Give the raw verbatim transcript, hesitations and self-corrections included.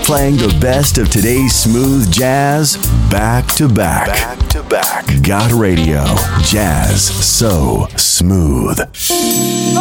Playing the best of today's smooth jazz back to back. Back to back. Got Radio. Jazz so smooth.